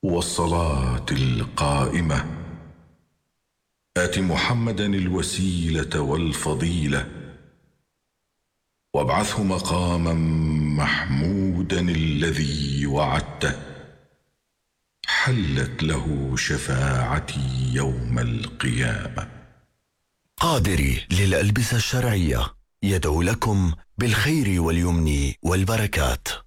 والصلاة القائمة آت محمدا الوسيلة والفضيلة وابعثه مقاما محمودا الذي وعدته حلت له شفاعتي يوم القيامة. قادري للألبسة الشرعية يدعو لكم بالخير واليمن والبركات.